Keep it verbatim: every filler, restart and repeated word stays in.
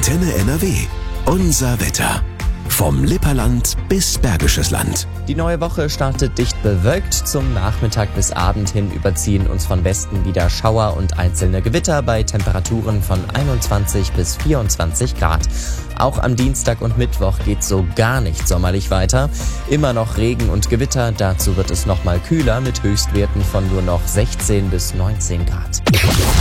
Antenne N R W. Unser Wetter. Vom Lipperland bis Bergisches Land. Die neue Woche startet dicht bewölkt. Zum Nachmittag bis Abend hin überziehen uns von Westen wieder Schauer und einzelne Gewitter bei Temperaturen von einundzwanzig bis vierundzwanzig Grad. Auch am Dienstag und Mittwoch geht so gar nicht sommerlich weiter. Immer noch Regen und Gewitter, dazu wird es nochmal kühler mit Höchstwerten von nur noch sechzehn bis neunzehn Grad.